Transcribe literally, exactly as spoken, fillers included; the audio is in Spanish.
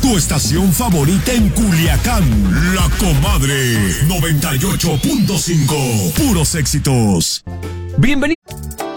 Tu estación favorita en Culiacán. La Comadre noventa y ocho punto cinco. Puros éxitos. Bienvenido